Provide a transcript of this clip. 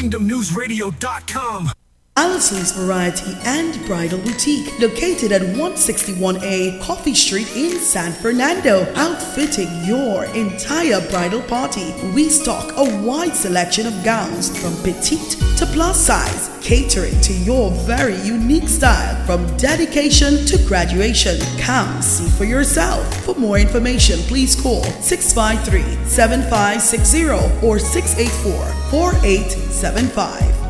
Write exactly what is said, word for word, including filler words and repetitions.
kingdom news radio dot com. Allison's Variety and Bridal Boutique, located at one sixty-one A Coffee Street in San Fernando, outfitting your entire bridal party. We stock a wide selection of gowns from petite to plus size, catering to your very unique style from dedication to graduation. Come see for yourself. For more information, please call six five three, seven five six zero or six eight four, four eight seven five.